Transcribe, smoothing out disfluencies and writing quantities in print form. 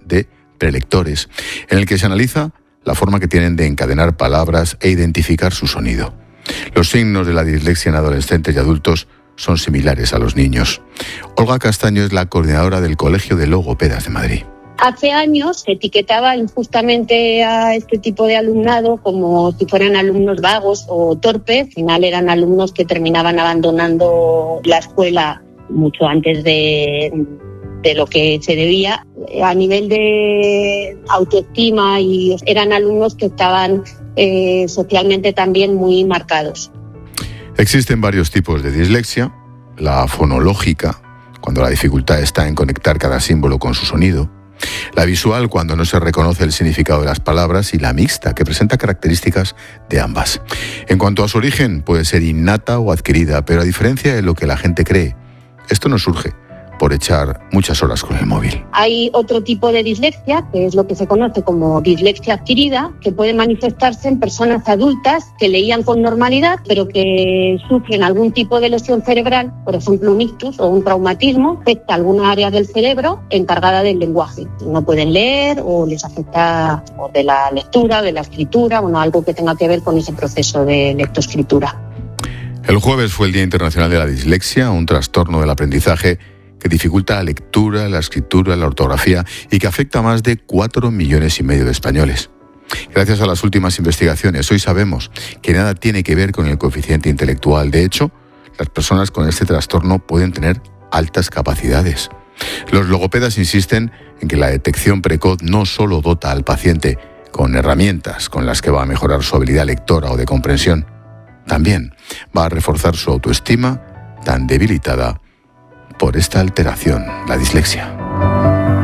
de prelectores, en el que se analiza la forma que tienen de encadenar palabras e identificar su sonido. Los signos de la dislexia en adolescentes y adultos son similares a los niños. Olga Castaño es la coordinadora del Colegio de Logopedas de Madrid. Hace años se etiquetaba injustamente a este tipo de alumnado como si fueran alumnos vagos o torpes. Al final eran alumnos que terminaban abandonando la escuela mucho antes de lo que se debía. A nivel de autoestima, y eran alumnos que estaban socialmente también muy marcados. Existen varios tipos de dislexia: la fonológica, cuando la dificultad está en conectar cada símbolo con su sonido; la visual, cuando no se reconoce el significado de las palabras; y la mixta, que presenta características de ambas. En cuanto a su origen, puede ser innata o adquirida, pero a diferencia de lo que la gente cree, esto no surge por echar muchas horas con el móvil. Hay otro tipo de dislexia, que es lo que se conoce como dislexia adquirida, que puede manifestarse en personas adultas que leían con normalidad, pero que sufren algún tipo de lesión cerebral, por ejemplo un ictus o un traumatismo, afecta alguna área del cerebro encargada del lenguaje. No pueden leer o les afecta o de la lectura, de la escritura, algo que tenga que ver con ese proceso de lectoescritura. El jueves fue el Día Internacional de la Dislexia, un trastorno del aprendizaje que dificulta la lectura, la escritura, la ortografía y que afecta a más de 4,5 millones de españoles. Gracias a las últimas investigaciones, hoy sabemos que nada tiene que ver con el coeficiente intelectual. De hecho, las personas con este trastorno pueden tener altas capacidades. Los logopedas insisten en que la detección precoz no solo dota al paciente con herramientas con las que va a mejorar su habilidad lectora o de comprensión, también va a reforzar su autoestima tan debilitada por esta alteración, la dislexia.